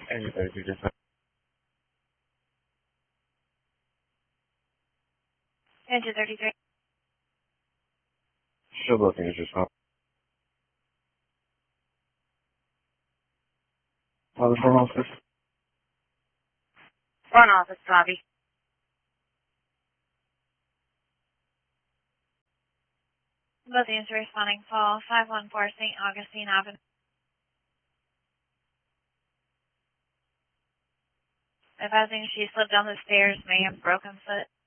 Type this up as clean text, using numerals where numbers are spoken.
Engine 33 just Engine 33. still looking at just the front office. Front office, Bobby. Both units responding, call 514 St. Augustine Avenue. Advising she slipped down the stairs, may have broken foot.